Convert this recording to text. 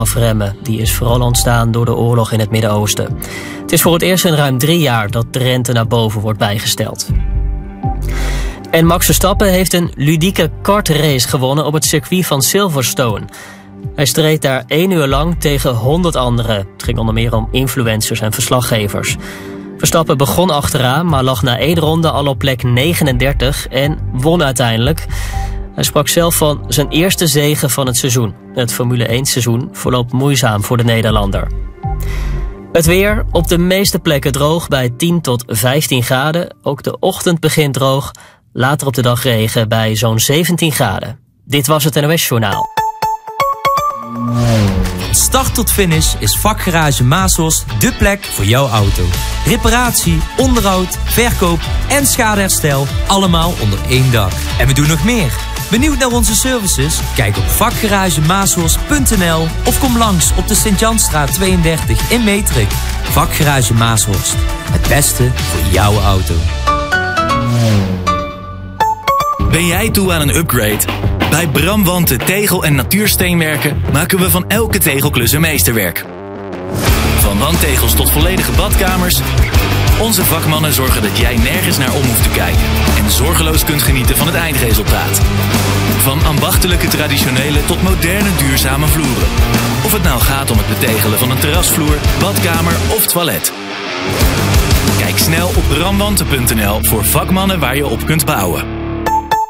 afremmen. Die is vooral ontstaan door de oorlog in het Midden-Oosten. Het is voor het eerst in ruim 3 jaar dat de rente naar boven wordt bijgesteld. En Max Verstappen heeft een ludieke kartrace gewonnen op het circuit van Silverstone. Hij streed daar 1 uur lang tegen 100 anderen. Het ging onder meer om influencers en verslaggevers. Verstappen begon achteraan, maar lag na 1 ronde al op plek 39 en won uiteindelijk. Hij sprak zelf van zijn eerste zege van het seizoen. Het Formule 1 seizoen verloopt moeizaam voor de Nederlander. Het weer, op de meeste plekken droog bij 10 tot 15 graden. Ook de ochtend begint droog, later op de dag regen bij zo'n 17 graden. Dit was het NOS Journaal. Van start tot finish is Vakgarage Maasos dé plek voor jouw auto. Reparatie, onderhoud, verkoop en schadeherstel, allemaal onder één dak. En we doen nog meer. Benieuwd naar onze services? Kijk op vakgaragemaashorst.nl of kom langs op de Sint-Janstraat 32 in Metrik. Vakgarage Maashorst. Het beste voor jouw auto. Ben jij toe aan een upgrade? Bij Bram Wanten Tegel- en Natuursteenwerken maken we van elke tegelklus een meesterwerk. Van wandtegels tot volledige badkamers. Onze vakmannen zorgen dat jij nergens naar om hoeft te kijken en zorgeloos kunt genieten van het eindresultaat. Van ambachtelijke traditionele tot moderne duurzame vloeren. Of het nou gaat om het betegelen van een terrasvloer, badkamer of toilet. Kijk snel op bramwanten.nl voor vakmannen waar je op kunt bouwen.